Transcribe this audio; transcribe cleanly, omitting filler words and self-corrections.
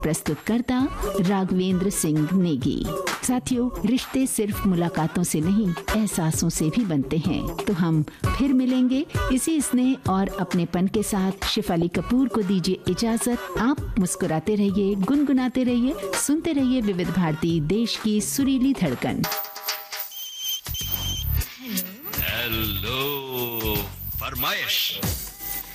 प्रस्तुतकर्ता राघवेंद्र सिंह नेगी। साथियों, रिश्ते सिर्फ मुलाकातों से नहीं, एहसासों से भी बनते हैं। तो हम फिर मिलेंगे इसी स्नेह और अपनेपन के साथ। शिफाली कपूर को दीजिए इजाजत। आप मुस्कुराते रहिए, गुनगुनाते रहिए, सुनते रहिए विविध भारती, देश की सुरीली धड़कन। हेलो फरमाइश।